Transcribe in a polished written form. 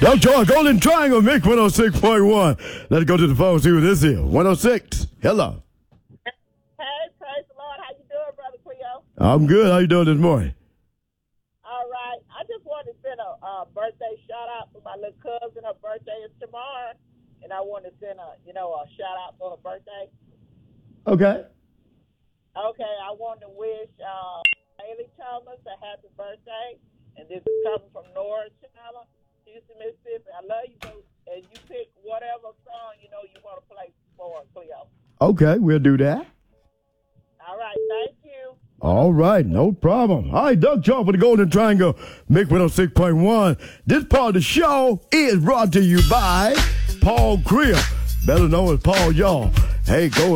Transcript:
Doug Joy, Golden Triangle, Mick 106.1. Let's go to the phone, see what this is. 106. Hello. Hey, praise the Lord. How you doing, Brother Cleo? I'm good. How you doing this morning? All right. I just wanted to send a birthday shout out for my little cousin. Her birthday is tomorrow, and I want to send a shout out for her birthday. Okay. Okay, I want to wish Haley Thomas a happy birthday, and this is coming from Nora Chandler, Houston, Mississippi. I love you, boo, and you pick whatever song you want to play for Cleo. Okay, we'll do that. All right, thank you. All right, no problem. All right, Doug Joy for the Golden Triangle, Mick 106.1. This part of the show is brought to you by Paul Greer, better known as Paul Y'all. Hey, go